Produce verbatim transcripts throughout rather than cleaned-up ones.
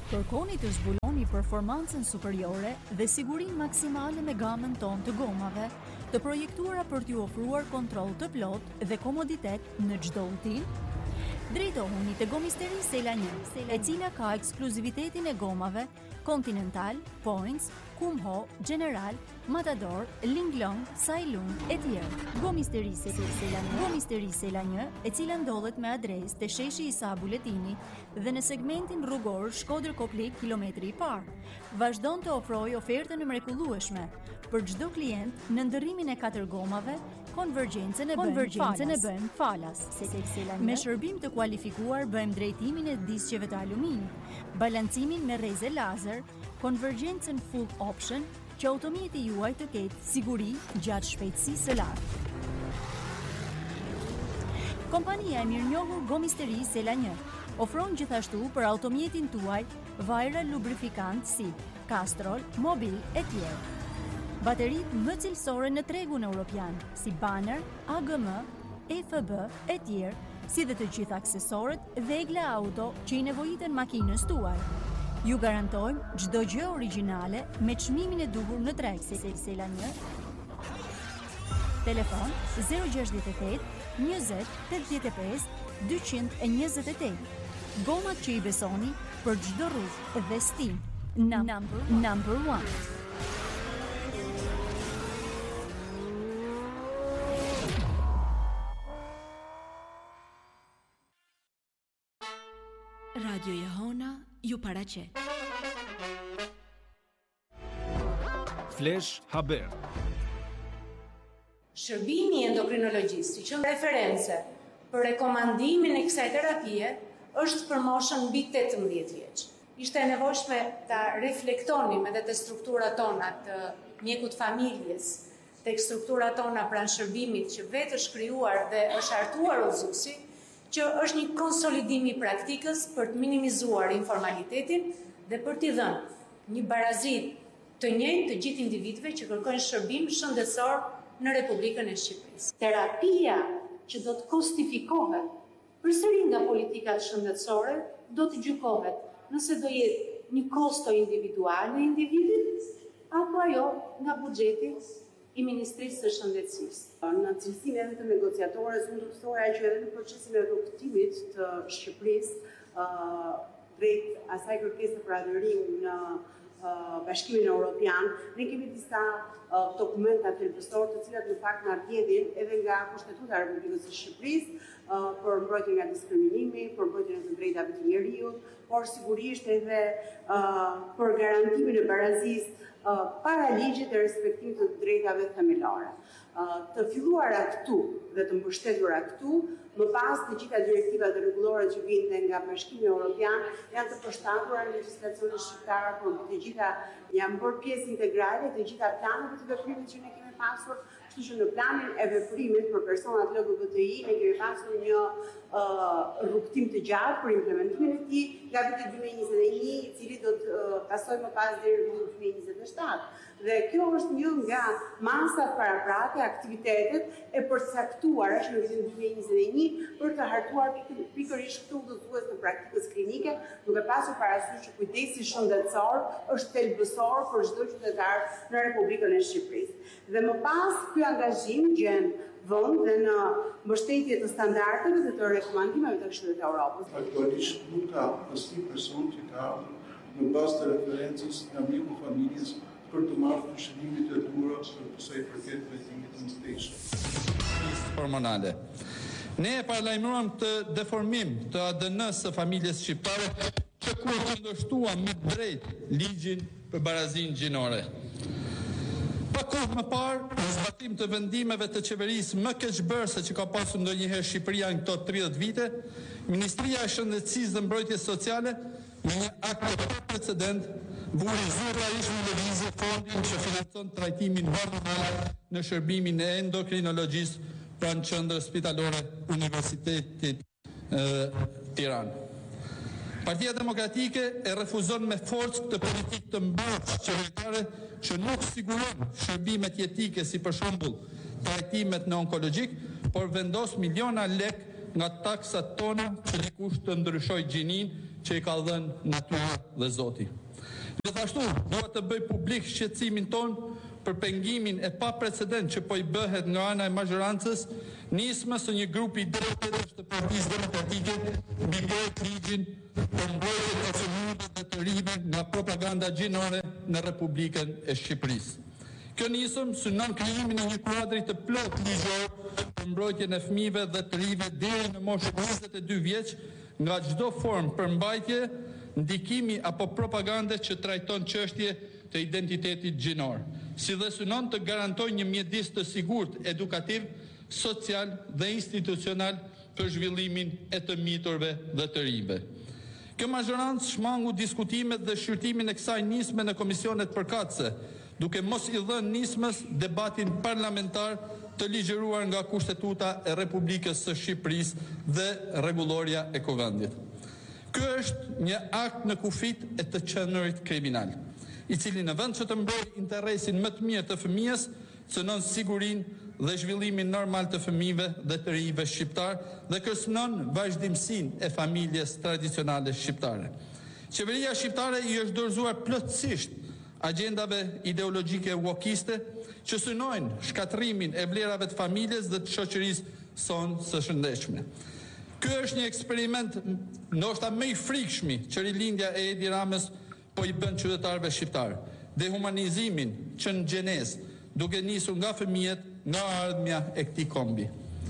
Kërkoni të zbuloni performancën superiore dhe sigurinë maksimale me gamën tonë të gomave, të projektuara për t'ju ofruar kontroll të plotë dhe komoditet në çdo udhtim? Drejtohuni te Gomisteri Sela një, e cila ka ekskluzivitetin e gomave Continental, Points, Kumho, General, Matador, Linglong, Sailung e tjerë. Gomisteri Sela një, Gomisteri Sela një, e cila ndodhet me adresë te sheshi Isa Buletini dhe në segmentin rrugor Shkodër-Koplik kilometri i parë, vazhdon të ofrojë ofertën e mrekullueshme për çdo klient në ndërrimin e katër gomave. Konvergjencën e bëjmë falas. Me shërbim të kualifikuar bëjmë drejtimin e disqeve të aluminit, balancimin me rreze lazer, konvergjencën full option, që automjeti juaj të ketë siguri gjatë shpejtësisë së lartë. Kompania e mirënjohur Gomisteri Sela një ofron gjithashtu për automjetin tuaj vajra lubrifikant si Castrol, Mobil e tjerë. Baterit më cilësore në tregun europian, si Banner, A G M, E F B e tjerë, si dhe të gjitha aksesorët dhe egla auto që i nevojiten makinës tuaj. Ju garantojmë çdo gjë origjinale me çmimin e duhur në treg. Sela një. Telefon zero gjasht e tetë, njëzet, tetëdhjetë e pesë, dyqind e njëzet e tetë. Gomat që i besoni për çdo rrugë dhe stil. Number, number one. Radio Jehona ju paraqet. Flash Haber. Shërbimi endokrinologjisë, që është referencë për rekomandimin e kësaj terapie, është për moshën mbi tetëmbëdhjetë vjeç. Ishte e nevojshme ta reflektonim edhe te strukturat tona të mjekut familjes, tek strukturat tona pranë shërbimit që vetë është krijuar dhe është hartuar udhëzuesi, që është një konsolidim i praktikës për të minimizuar informalitetin dhe për t'i dhënë një barazi të njëjtë të gjithë individëve që kërkojnë shërbim shëndetësor në Republikën e Shqipërisë. Terapia që do të kostifikohet përsëri nga politikat shëndetësore do të gjykohet nëse do jetë një kosto individual në individit apo ajo nga buxheti i Ministrisë së Shëndetësisë. Në cilësinë edhe të negociatores, unë do të thoja që edhe në procesin e rrugëtimit të Shqipërisë uh, drejt asaj kërkese për adherim në uh, Bashkimin Evropian, ne kemi disa uh, dokumenta thelbësor të cilat në fakt na rrjedhin edhe nga Kushtetuta e Republikës së Shqipërisë uh, për mbrojtjen nga diskriminimi, për mbrojtjen e të drejtave të njerëzit, por sigurisht edhe uh, për garantimin e barazisë Uh, para ligjit e respektimit të drejtave themelore. Uh, të filluara këtu dhe të mbështetura këtu, më pas të gjitha direktivat dhe rregullore që vinte nga Bashkimi Evropian janë të përshtatura në legjislacionin shqiptar, por të gjitha janë bërë pjesë integrale të gjitha planeve të veprimit që ne kemi pasur, kështu që në planin e veprimit për personat L G B T I ne kemi pasur një uh, rrugtim të gjatë për implementimin e tij nga viti dy mijë e njëzet e një, i cili do të uh, pasojë më pas deri në vitin dy mijë e njëzet e shtatë. Dhe kjo është një nga masat paraprake, aktivitetet e përcaktuara që në vitin dy mijë e njëzet e një për të hartuar pikërisht këtë udhëzues të praktikës klinike, duke pasur parasysh që kujdesi shëndetësor është thelbësor për çdo qytetar në Republikën e Shqipërisë. Dhe më pas ky angazhim gjen vend dhe në mbështetje të standardeve dhe të rekomandimeve të Këshillit të Evropës. Aktualisht nuk ka asnjë person që ka në bazë të referencës nga mjeku familjes për të marrë fushëllimit e duhur për sa i përket trajtimit të mësteshëm. Hormonale. Ne e paralajmëruam të deformim të A D N-së së familjes shqiptare që kur kundërshtuam me drejt ligjin për barazinë gjinore. Pa kohë më parë, në zbatim të vendimeve të qeverisë më keqbërëse që ka pasur ndonjëherë Shqipëria në këto tridhjetë vite, Ministria e Shëndetësisë dhe Mbrojtjes Sociale me një akt pa precedent vuri zyrtarisht në lëvizje fondin që financon trajtimin hormonal në shërbimin e endokrinologjisë pranë qendrës spitalore Universitetit e Tiranë. Partia Demokratike e refuzon me forcë këtë politikë të mbrojtës qeveritare që nuk siguron shërbimet jetike si për shembull trajtimet në onkologjik, por vendos miliona lek nga taksat tona që dikush të ndryshoj gjinin që i ka dhënë natyra dhe Zoti. Gjithashtu, duhet të bëj publik shqetësimin ton për pengimin e pa precedent që po i bëhet nga ana e mazhorancës, nismës së një grupi drejtësh të Partisë Demokratike mbi ligjin për mbrojtjen e fëmijëve dhe të rinjve nga propaganda gjinore në Republikën e Shqipërisë. Kjo nisëm synon krijimin e një kuadri të plot ligjor për mbrojtjen e fëmijëve dhe të rinjve deri në moshën njëzet e dy vjeç nga çdo formë përmbajtje, ndikimi apo propagande që trajton çështje të identitetit gjinor, si dhe synon të garantojë një mjedis të sigurt edukativ, social dhe institucional për zhvillimin e të miturve dhe të rinjve. Kjo mazhorancë shmangu diskutimet dhe shqyrtimin e kësaj nisme në komisionet përkatëse, duke mos i dhënë nismës debatin parlamentar të ligjëruar nga Kushtetuta e Republikës së Shqipërisë dhe rregulloria e Kuvendit. Ky është një akt në kufit e të qenurit kriminal, i cili në vend që të mbrojë interesin më të mirë të fëmijës, cënon sigurinë dhe zhvillimin normal të fëmijëve dhe të rinjve shqiptar dhe kërcënon vazhdimsinë e familjes tradicionale shqiptare. Qeveria shqiptare i është dorëzuar plotësisht agjendave ideologjike wokiste që synojnë shkatrimin e vlerave të familjes dhe të shoqërisë sonë së shëndetshme. Ky është një eksperiment ndoshta më i frikshmi që rilindja e Edi Ramës po i bën qytetarëve shqiptar, dehumanizimin që në gjenezë, duke nisur nga fëmijët, nga ardhmja e këtij kombi.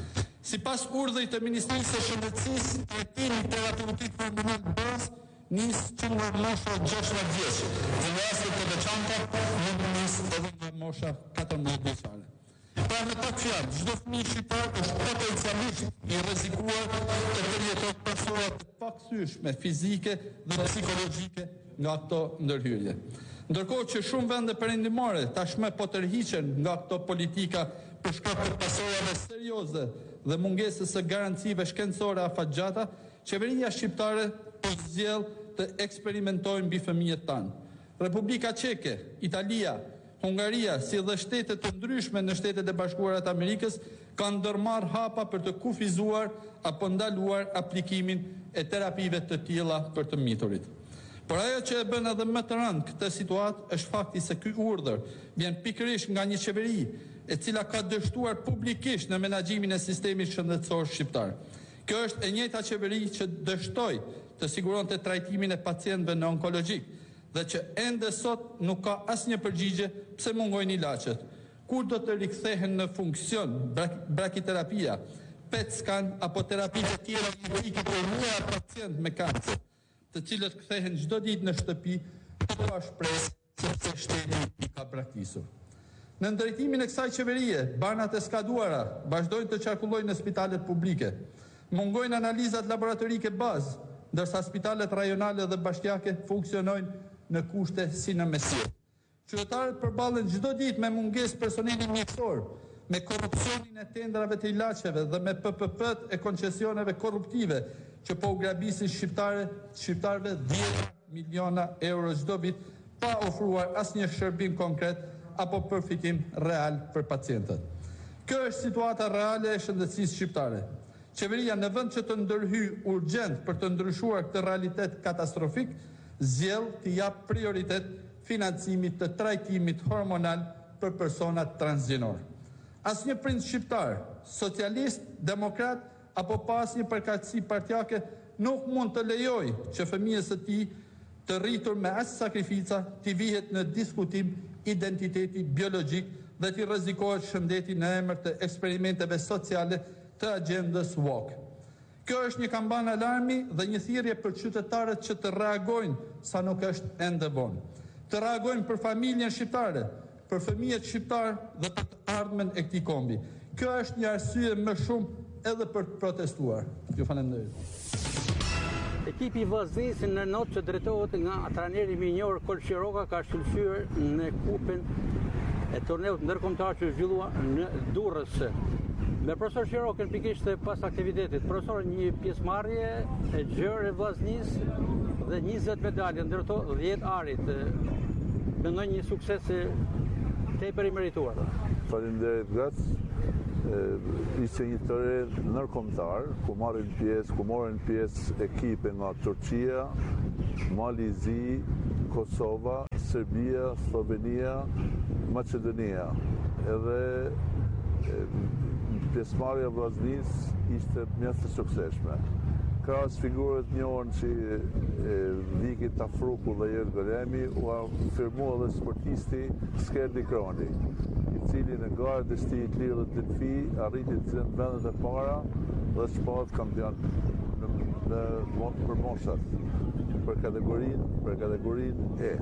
Sipas urdhrit të Ministrisë së Shëndetësisë, trajtimi terapeutik hormonal bazë nis që nga mosha gjashtëdhjetë vjeç, dhe në raste të veçanta mund të nis edhe nga mosha katërmbëdhjetë vjeçare. Pra në pak fjalë, çdo fëmijë shqiptar është potencialisht i rrezikuar të përjetojë pasojë të pakthyeshme fizike dhe psikologjike nga këto ndërhyrje. Ndërkohë që shumë vende perëndimore tashmë po tërhiqen nga këto politika për shkak të pasojave serioze dhe mungesës së garancive shkencore afatgjata, qeveria shqiptare po zgjedh të eksperimentojnë mbi fëmijët tanë. Republika Çeke, Italia, Hungaria, si dhe shtete të ndryshme në Shtetet e Bashkuara të Amerikës kanë ndërmarrë hapa për të kufizuar apo ndaluar aplikimin e terapive të tilla për të miturit. Por ajo që e bën edhe më të rëndë këtë situatë është fakti se ky urdhër vjen pikërisht nga një qeveri e cila ka dështuar publikisht në menaxhimin e sistemit shëndetësor shqiptar. Kjo është e njëjta qeveri që dështoi të siguronte trajtimin e pacientëve në onkologjik dhe që ende sot nuk ka asnjë përgjigje pse mungojnë ilaçet. Kur do të rikthehen në funksion brak brakiterapia, P E T scan apo terapitë të tjera medike për mua pacient me kancer, të cilët kthehen çdo ditë në shtëpi, të ka shpresë sepse shteti i ka braktisur. Në ndërtimin e kësaj qeverie, banat e skaduara vazhdojnë të qarkullojnë në spitalet publike. Mungojnë analizat laboratorike bazë, ndërsa spitalet rajonale dhe bashkiake funksionojnë në kushte si në mesirë. Qytetarët përballen çdo ditë me mungesë personeli mjekësor, me korrupsionin e tendrave të ilaçeve dhe me P P P-t e koncesioneve korruptive që po u grabisin shqiptare, shqiptarëve dhjetë miliona euro çdo vit pa ofruar asnjë shërbim konkret apo përfitim real për pacientët. Kjo është situata reale e shëndetësisë shqiptare. Qeveria në vend që të ndërhyj urgjent për të ndryshuar këtë realitet katastrofik, zgjell të jap prioritet financimit të trajtimit hormonal për personat transgjinor. Asnjë prind shqiptar, socialist, demokrat apo pa asnjë përkatësi partjake nuk mund të lejojë që fëmijës së tij të rritur me as sakrifica t'i vihet në diskutim identiteti biologjik dhe t'i rrezikohet shëndeti në emër të eksperimenteve sociale të agjendës woke. Kjo është një kamban alarmi dhe një thirrje për qytetarët që të reagojnë sa nuk është ende vonë. Të reagojnë për familjen shqiptare, për fëmijët shqiptar dhe për të ardhmen e këtij kombi. Kjo është një arsye më shumë edhe për të protestuar. Ju falenderoj. Ekipi i Vllaznisë në notë që drejtohet nga trajneri minjor Kol Shiroka ka shkëlqyer në kupën e turneut ndërkombëtar që zhvillua në Durrës. Me profesor Shirokën pikërisht pas aktivitetit, profesor një pjesëmarrje e gjerë e Vllaznisë dhe njëzet medalje, ndër to dhjetë arit. Mendoj një sukses tepër i merituar. Faleminderit Gac. ishte një tërë nërkombëtar, ku marrin pjesë, ku morën pjesë ekipe nga Turqia, Malizi, Kosova, Serbia, Slovenia, Macedonia. Edhe pjesëmarrja e vllaznisë ishte mjaft e suksesshme. Krahas figurët njohur si Viki Tafruku dhe Jeri Golemi, u afirmua edhe sportisti Skerdi Kroni, i cili në garë dështi i lirë dhe Delfi arriti të zënë vendet e para dhe shpat kampion në, në, për moshat, për kategorinë për kategorinë E.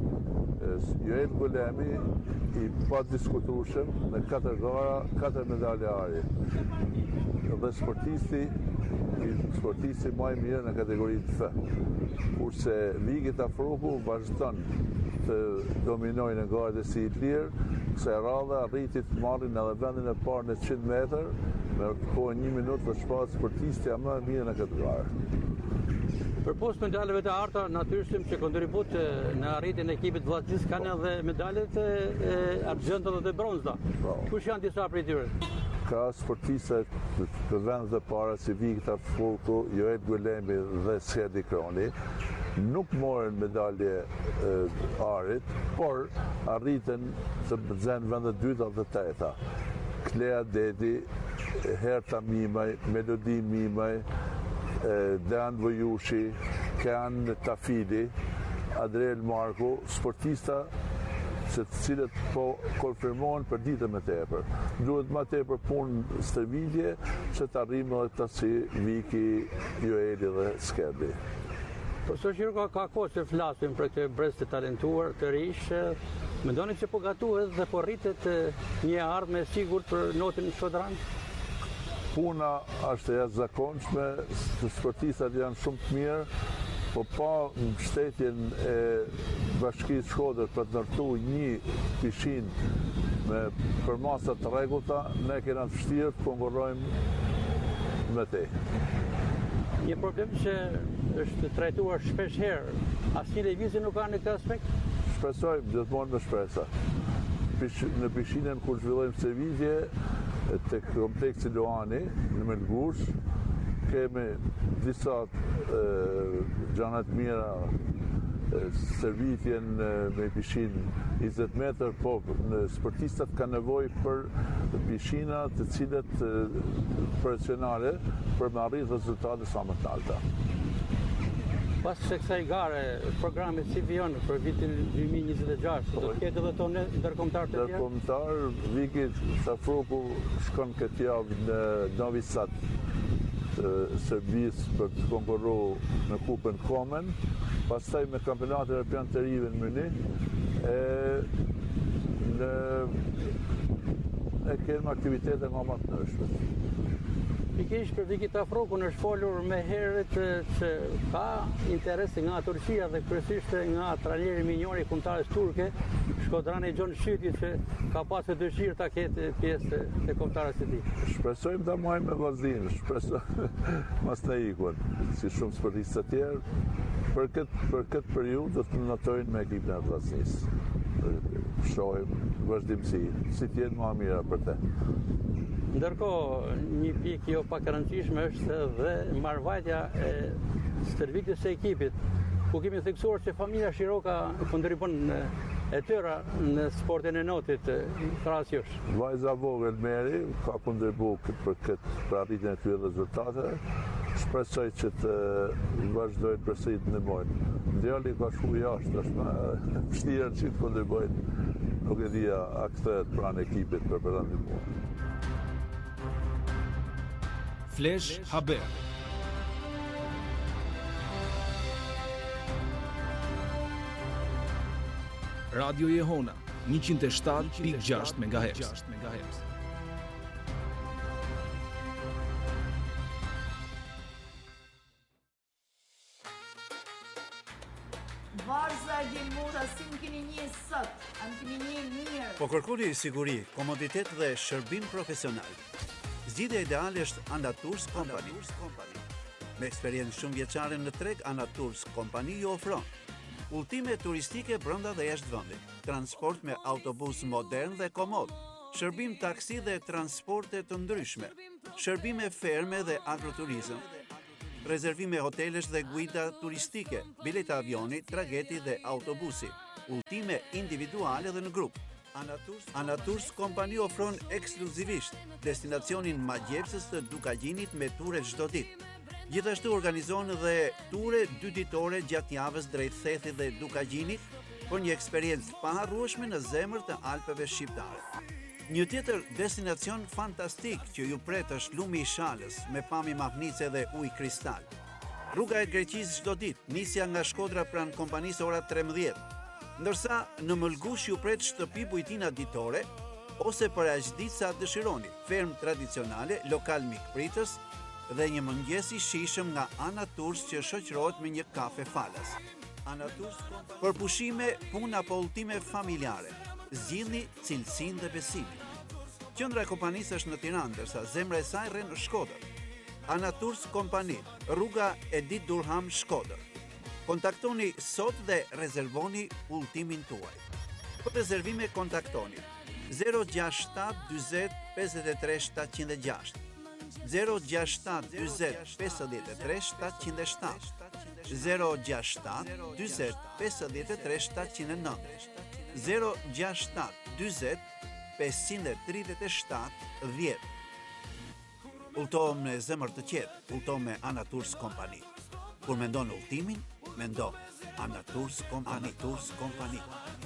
Jeri Golemi i pa diskutueshëm në katër gara, katër medalje ari. Dhe sportisti sportisti më i mirë në kategorinë F. Kurse Viki Tafruku vazhdon të dominojë në garë si i lirë, kësaj radhe arriti të marrin edhe vendin e parë në qind metër, me kohë një minutë dhe shpat sportistja më e mirë në këtë garë. Përpos medaleve të arta, natyrshëm që kontribut në arritjen e ekipit vllaznisë kanë edhe medalet e argjendta dhe bronza. Kush janë disa prej tyre? Ka sportiste të vendet e para si Viki Tafruku, Jeri Golemi dhe Skerdi Kroni, nuk morën medalje e, arit, por arritën të bëzen vendet dyta dhe treta. Klea Dedi, Herta Mimaj, Melodi Mimaj, Dean Vojushi, Kean Tafili, Adriel Marku, sportista që të cilët po konfirmohen për ditën më tepër. Duhet më tepër punë stërvitje që të arrijmë edhe të si Viki, Joeli dhe Skerdi. Po shoqëro ka, ka kohë që flasim për këtë brez të talentuar, të rish, mendoni që po gatuhet dhe po rritet një ardhmë e sigurt për notin shkodran? Puna është e jashtëzakonshme, sportistat janë shumë të mirë, po pa mbështetjen e Bashkisë Shkodër për të ndërtuar një pishinë me përmasa të rregullta, ne kena të vështirë të konkurrojmë me te. Një problem që është trajtuar shpesh herë, asnjë lëvizje nuk ka në këtë aspekt? Shpresojmë gjithmonë me shpresa. Në pishinën kur zhvillojmë servitje tek kompleksi Luani në Melgush, kemi disa gjana të mira, servitjen me pishinë njëzet metër, po në sportistat ka nevojë për pishina të cilët profesionale për me arrit rezultate sa më të larta. Pas se kësaj gare, programit si vijon për vitin dy mijë e njëzet e gjashtë, do të ketë edhe tonë ndërkombëtar të tjerë? Ndërkombëtar, Viki Tafruku shkon këtë javë në Novi Sad të Serbisë për të konkurruar në Kupën Komen, pastaj me kampionatin evropian të rive në Münih, e në e kemë aktivitete nga më të nëshme. Pikërisht për Viki Tafrukun është folur me herët që ka interes nga Turqia dhe kryesisht nga trajneri minjor i kombëtares turke, Shkodrani Gjon Shyti, që ka pasur dëshirë ta ketë pjesë të kombëtares së tij. Shpresojmë ta marrim me vllaznin, shpresoj mos të ikun, si shumë sportistë të tjerë. Për këtë për këtë periudhë do të notojnë me ekipin e vllaznisë. Shohim vazhdimsi, si të jenë më mira për te. Ndërkohë, një pikë jo pak e rëndësishme është dhe marrëvajtja e stërvitjes së ekipit, ku kemi theksuar që familja Shiroka kontribon e tëra në sportin e notit krahas jush. Vajza vogël Meri ka kontribuar për këtë për arritjen e këtyre rezultateve. Shpresoj që të vazhdojnë përsëri të ndihmojnë. Djali ka shkuar jashtë, është më vështirë që të kontribuojnë. Nuk e dia a kthehet pranë ekipit për për ta ndihmuar. Flash Haber. Radio Jehona njëqind e shtatë pikë gjashtë megahertz. Varza Gjelmura, si më keni një sot, a më keni një mirë. Po kërkoni siguri, komoditet dhe shërbim profesional. Zgjidhja ideale është Anatours Company. Me eksperiencë shumë vjeçare në treg, Anatours Company ju ofron udhëtime turistike brenda dhe jashtë vendit, transport me autobus modern dhe komod, shërbim taksi dhe transporte të ndryshme, shërbime ferme dhe agroturizëm, rezervime hotelesh dhe guida turistike, bileta avioni, trageti dhe autobusi, udhëtime individuale dhe në grup. Anatours Kompani ofron ekskluzivisht destinacionin magjepsës të Dukagjinit me ture çdo ditë. Gjithashtu organizon dhe ture dy ditore gjatë javës drejt Thethit dhe Dukagjinit për një eksperiencë pa harrueshme në zemër të Alpeve shqiptare. Një tjetër destinacion fantastik që ju pret është Lumi i Shalës me pamje mahnice dhe ujë kristal. Rruga e Greqisë çdo ditë, nisja nga Shkodra pranë kompanisë ora trembëdhjetë, ndërsa në Mëlgush ju pret shtëpi bujtina ditore ose për aqditë sa dëshironi, ferm tradicionale, lokal mikpritës dhe një mëngjes i shijshëm nga Anatours që shoqërohet me një kafe falas. Anatours për pushime, punë apo udhëtime familjare. Zgjidhni cilësinë dhe besimin. Qendra e kompanisë është në Tiranë, ndërsa zemra e saj rren në Shkodër. Anatours Kompani, rruga Edit Durham, Shkodër. Kontaktoni sot dhe rezervoni udhëtimin tuaj. Për rezervime kontaktoni zero gjasht shtat dyzet pesëdhjetë e tre shtatëqind e gjashtë, zero gjasht shtat dyzet pesëdhjetë e tre shtatëqind e shtatë, zero gjasht shtat dyzet pesëdhjetë e tre shtatëqind e nëntë, zero gjasht shtat dyzet pesëqind e tridhjetë e shtatë dhjetë. Udhëto me zemër të qetë, udhëto me Anatours Kompani. Kur mendon udhëtimin, mendo Anatours Kompani.